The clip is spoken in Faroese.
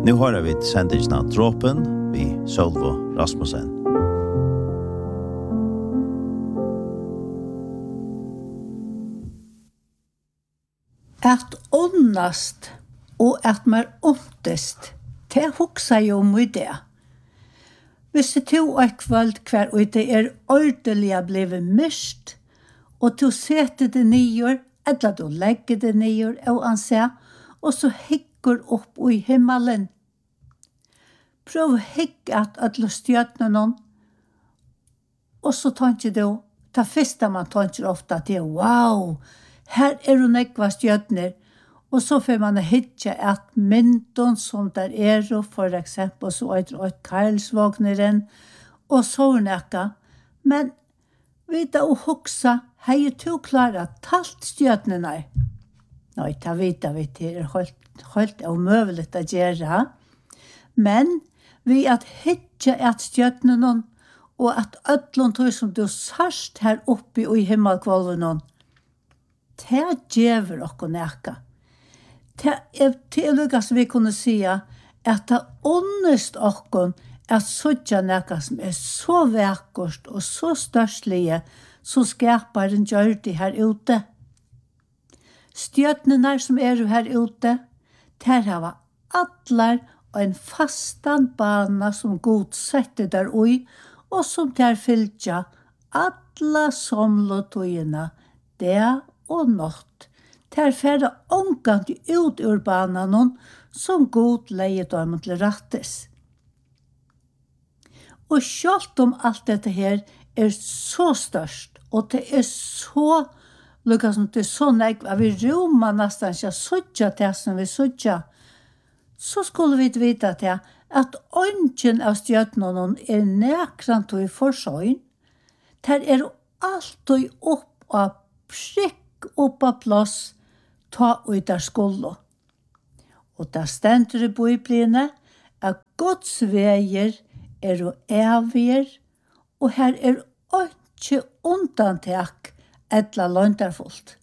Nu har vi sendingen Dråpen vi Sølvo Rasmussen. At åndast og at man omtest, det hoksa jo om i det. Hvis det tog et kvöld hver og det ordentlig blevet mist, og du setter det nyer, eller du legger det nyer, og han sier, og så hikker opp i himmelen. Prøv å hikke at alle stjøtene noen, og så tenker du, det første man tenker ofte til, wow, her du nekva stjøtner, og så får man hitte at mynden som der for eksempel, så et Karlsvagneren, og så nekka. Men vita og hoksa, hei to klara talt stjøtnene. Nei, det vita vi til, helt omøvelig å gjøre. Men vi at hitte at stjøtnene, og at ødlån tog som du sørst her oppe i himmelkvalven, det gjør okko nekka. Det lukka som vi kunne sige, at det åndest okkon at suttja nekka som så vekkort og så størslige som skaparen gjør det her ute. Stjøtnene som her ute, der har atler og en fastan bana som god setter der ui, og som der fylltja alla somlotøyene, det og nått. Der færre omgant ut ur banan som god leie dem til rattes. Og selv om alt dette her så størst, og det så, lukka som det så nek, at vi romar nesten ikke suttja det som vi suttja, så skulle vi vite til at ånden av stjøtnen nekrant og i forsøyn, der alltid opp av prikk opp av plass, ta ut der skollo. Og der stender i Bibelen at Guds veier og evige, og her ikke undantak etla løndarfullt.